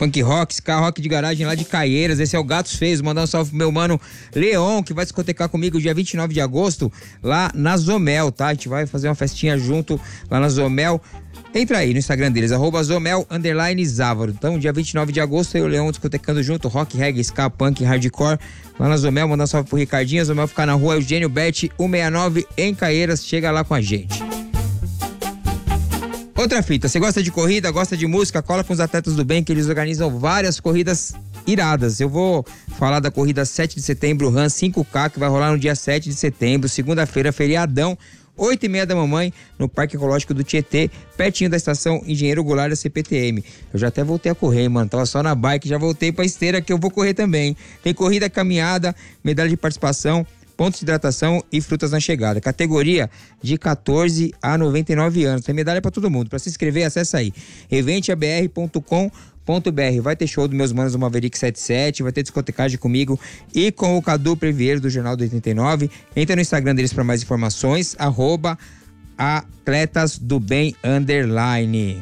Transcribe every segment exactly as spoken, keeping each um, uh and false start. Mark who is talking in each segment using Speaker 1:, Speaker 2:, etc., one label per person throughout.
Speaker 1: punk rock, ska rock de garagem lá de Caieiras. Esse é o Gatos Feios. Mandar um salve pro meu mano Leon, que vai discotecar comigo dia vinte e nove de agosto lá na Zomel, tá? A gente vai fazer uma festinha junto lá na Zomel. Entra aí no Instagram deles, arroba Zomel, underline Závaro. Então, dia vinte e nove de agosto, eu e o Leão discotecando junto, rock, reggae, ska, punk, hardcore, lá na Zomel. Mandar um salve pro Ricardinho. A Zomel fica na rua Eugênio Bet, cento e sessenta e nove, em Caieiras. Chega lá com a gente. Outra fita, você gosta de corrida, gosta de música, cola com os atletas do bem, que eles organizam várias corridas iradas. Eu vou falar da corrida sete de setembro, Run cinco K, que vai rolar no dia sete de setembro, segunda-feira, feriadão, oito e meia da mamãe, no Parque Ecológico do Tietê, pertinho da estação Engenheiro Goulart da C P T M. Eu já até voltei a correr, mano, tava só na bike, já voltei pra esteira que eu vou correr também. Tem corrida, caminhada, medalha de participação, pontos de hidratação e frutas na chegada. Categoria de quatorze a noventa e nove anos. Tem medalha pra todo mundo. Pra se inscrever, acessa aí evente a b r ponto com ponto b r. Vai ter show dos meus manos do Maverick setenta e sete, vai ter discotecagem comigo e com o Cadu Previeiro do Jornal do oitenta e nove. Entra no Instagram deles para mais informações, arroba atletas do bem underline.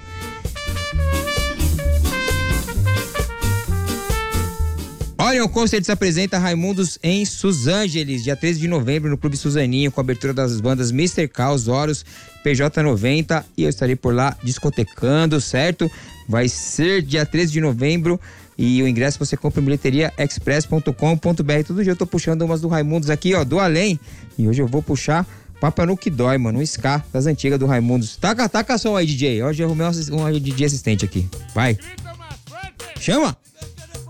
Speaker 1: Olha, o Concerts apresenta Raimundos em Suzângeles, dia treze de novembro, no Clube Suzaninho, com a abertura das bandas mister Caos, Horus, P J noventa, e eu estarei por lá discotecando, certo? Vai ser dia treze de novembro e o ingresso você compra em bilheteria express ponto com ponto b r. Todo dia eu tô puxando umas do Raimundos aqui, ó, do além, e hoje eu vou puxar Papa no que dói, mano, um ska das antigas do Raimundos. Taca, taca som aí, D J, hoje eu arrumei um D J assistente aqui, vai. Chama!